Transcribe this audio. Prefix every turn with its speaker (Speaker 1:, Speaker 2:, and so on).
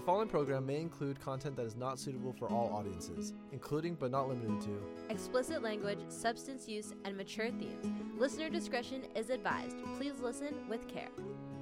Speaker 1: following program may include content that is not suitable for all audiences, including but not limited to
Speaker 2: explicit language, substance use, and mature themes. Listener discretion is advised. Please listen with care.